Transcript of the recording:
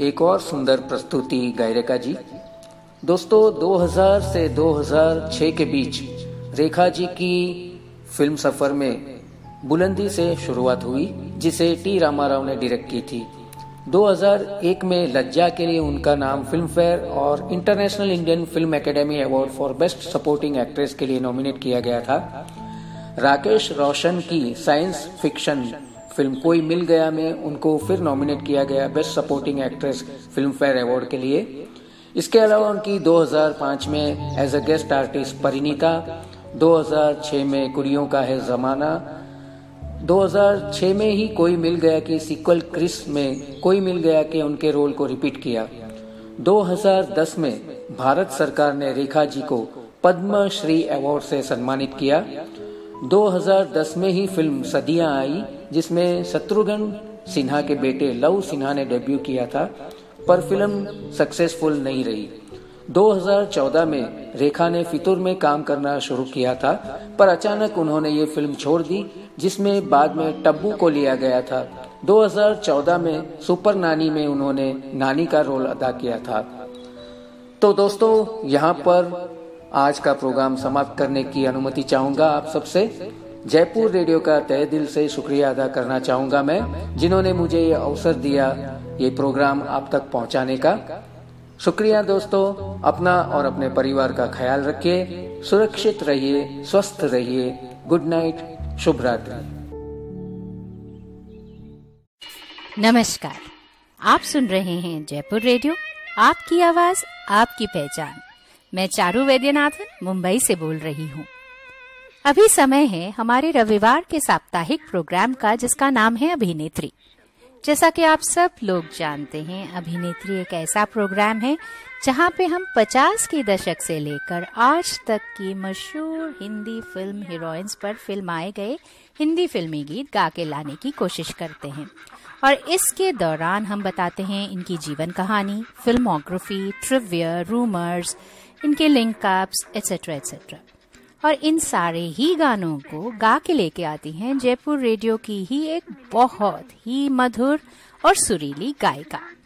एक और सुंदर प्रस्तुति गायरिका जी। दोस्तों 2000 से 2006 के बीच रेखा जी की फिल्म सफर में बुलंदी से शुरुआत हुई, जिसे टी रामाराव ने डायरेक्ट की थी। 2001 में लज्जा के लिए उनका नाम फिल्म फेयर और international Indian film academy award for best supporting actress के लिए नॉमिनेट किया गया था। राकेश रोशन की साइंस फिक्शन फिल्म कोई मिल गया में उनको फिर नॉमिनेट किया गया best supporting actress film fair award के लिए। इसके अलावा उनकी 2005 में as a guest artist Parineeta, 2006 में कुड़ियों का है जमाना, 2006 में ही कोई मिल गया के सीक्वल क्रिस में कोई मिल गया के उनके रोल को रिपीट किया। 2010 में भारत सरकार ने रेखा जी को पद्म श्री अवार्ड से सम्मानित किया। 2010 में ही फिल्म सदियां आई, जिसमें शत्रुघ्न सिन्हा के बेटे लव सिन्हा ने डेब्यू किया था, पर फिल्म सक्सेसफुल नहीं रही। 2014 में रेखा ने फितूर में काम करना शुरू किया था, पर अचानक उन्होंने ये फिल्म छोड़ दी, जिसमें बाद में टब्बू को लिया गया था। 2014 में सुपर नानी में उन्होंने नानी का रोल अदा किया था। तो दोस्तों, यहाँ पर आज का प्रोग्राम समाप्त करने की अनुमति चाहूंगा आप सबसे। जयपुर रेडियो का तहे दिल से शुक्रिया अदा करना चाहूंगा मैं, जिन्होंने मुझे ये अवसर दिया ये प्रोग्राम आप तक पहुंचाने का। शुक्रिया दोस्तों। अपना और अपने परिवार का ख्याल रखिए, सुरक्षित रहिए, स्वस्थ रहिए। गुड नाइट, शुभ रात्रि। नमस्कार, आप सुन रहे हैं जयपुर रेडियो, आपकी आवाज आपकी पहचान। मैं चारू वैद्यनाथन मुंबई से बोल रही हूँ। अभी समय है हमारे रविवार के साप्ताहिक प्रोग्राम का, जिसका नाम है अभिनेत्री। जैसा कि आप सब लोग जानते हैं, अभिनेत्री एक ऐसा प्रोग्राम है जहाँ पे हम 50 के दशक से लेकर आज तक की मशहूर हिंदी फिल्म हीरोइंस पर फिल्माए गए हिंदी फिल्मी गीत गा के लाने की कोशिश करते हैं। और इसके दौरान हम बताते हैं इनकी जीवन कहानी, फिल्मोग्राफी, ट्रिविया, रूमर्स, इनके लिंक अप्स एटसेट्रा एटसेट्रा। और इन सारे ही गानों को गा के लेके आती हैं जयपुर रेडियो की ही एक बहुत ही मधुर और सुरीली गायिका।